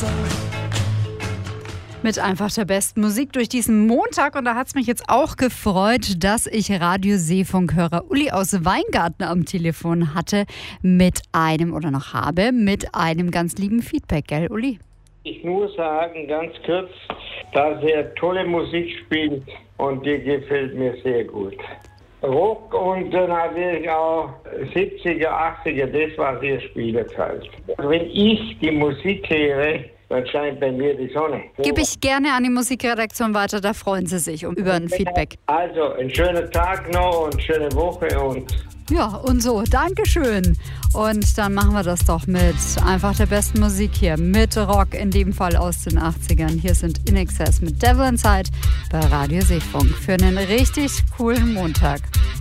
Mit einfach der besten Musik durch diesen Montag. Und da hat es mich jetzt auch gefreut, dass ich Radio-Seefunk-Hörer Uli aus Weingarten am Telefon hatte mit einem mit einem ganz lieben Feedback, gell, Uli? Ich muss sagen, ganz kurz, dass er tolle Musik spielt und die gefällt mir sehr gut. Rock und natürlich auch 70er, 80er, das was ihr spielt halt. Wenn ich die Musik höre, dann scheint bei mir die Sonne. Gebe ich gerne an die Musikredaktion weiter, da freuen sie sich über ein Feedback. Also, einen schönen Tag noch und eine schöne Woche und... Ja, und so, Dankeschön. Und dann machen wir das doch mit einfach der besten Musik hier, mit Rock, in dem Fall aus den 80ern. Hier sind In Excess mit Devil Inside bei Radio Seefunk für einen richtig coolen Montag.